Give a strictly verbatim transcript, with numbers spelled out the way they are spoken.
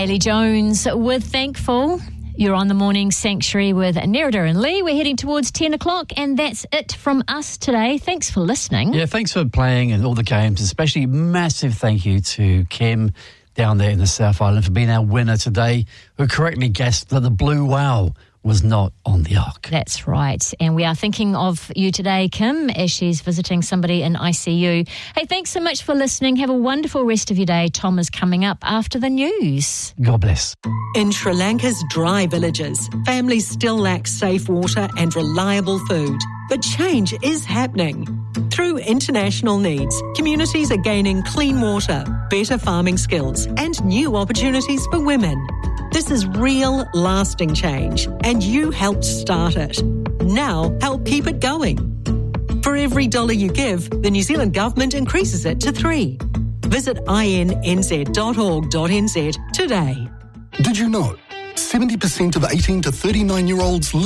Hayley Jones with Thankful. You're on the Morning Sanctuary with Nerida and Lee. We're heading towards ten o'clock, and that's it from us today. Thanks for listening. Yeah, thanks for playing and all the games, especially massive thank you to Kim down there in the South Island for being our winner today, who correctly guessed that the blue whale was not on the ark. That's right. And we are thinking of you today, Kim, as she's visiting somebody in I C U. Hey, thanks so much for listening. Have a wonderful rest of your day. Tom is coming up after the news. God bless. In Sri Lanka's dry villages, families still lack safe water and reliable food. But change is happening. Through international needs, communities are gaining clean water, better farming skills, and new opportunities for women. This is real, lasting change, and you helped start it. Now, help keep it going. For every dollar you give, the New Zealand Government increases it to three. Visit I N N Z dot org dot N Z today. Did you know seventy percent of eighteen to thirty-nine-year-olds